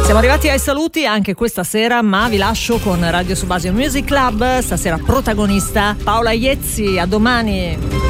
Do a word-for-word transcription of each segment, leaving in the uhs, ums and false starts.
Siamo arrivati ai saluti anche questa sera, ma vi lascio con Radio Subasio Music Club. Stasera protagonista Paola Iezzi. A domani.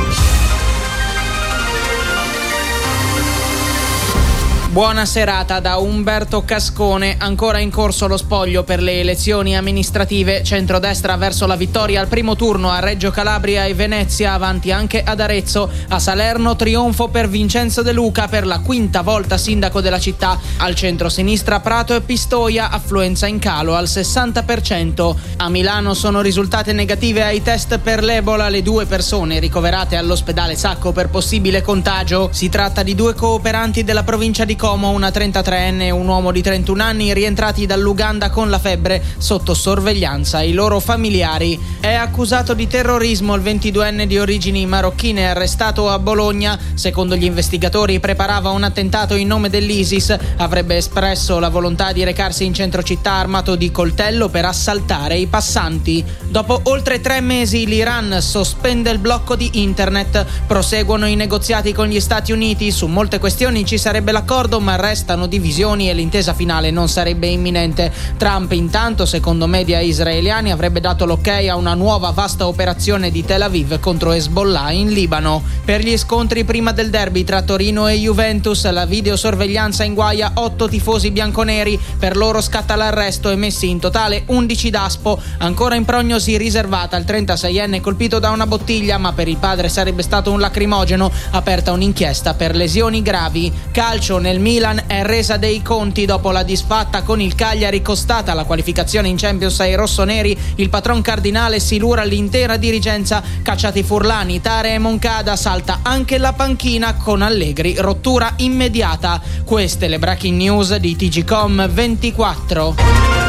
Buona serata da Umberto Cascone. Ancora in corso lo spoglio per le elezioni amministrative. Centrodestra verso la vittoria al primo turno a Reggio Calabria e Venezia, avanti anche ad Arezzo. A Salerno trionfo per Vincenzo De Luca, per la quinta volta sindaco della città. Al centro-sinistra Prato e Pistoia, affluenza in calo al sessanta per cento. A Milano sono risultate negative ai test per l'Ebola le due persone ricoverate all'ospedale Sacco per possibile contagio. Si tratta di due cooperanti della provincia di Como, una trentatreenne e un uomo di trentuno anni, rientrati dall'Uganda con la febbre, sotto sorveglianza i loro familiari. È accusato di terrorismo il ventiduenne di origini marocchine arrestato a Bologna. Secondo gli investigatori preparava un attentato in nome dell'ISIS. Avrebbe espresso la volontà di recarsi in centro città armato di coltello per assaltare i passanti. Dopo oltre tre mesi l'Iran sospende il blocco di internet. Proseguono i negoziati con gli Stati Uniti. Su molte questioni ci sarebbe l'accordo, ma restano divisioni e l'intesa finale non sarebbe imminente. Trump intanto, secondo media israeliani, avrebbe dato l'ok a una nuova vasta operazione di Tel Aviv contro Hezbollah in Libano. Per gli scontri prima del derby tra Torino e Juventus, la videosorveglianza inguaia otto tifosi bianconeri. Per loro scatta l'arresto, emessi in totale undici daspo. Ancora in prognosi riservata al trentaseienne colpito da una bottiglia, ma per il padre sarebbe stato un lacrimogeno. Aperta un'inchiesta per lesioni gravi. Calcio. Nel Milan è resa dei conti dopo la disfatta con il Cagliari, costata la qualificazione in Champions ai rossoneri. Il patron cardinale silura l'intera dirigenza. Cacciati Furlani, Tare e Moncada, salta anche la panchina con Allegri, rottura immediata. Queste le breaking news di T G Com ventiquattro.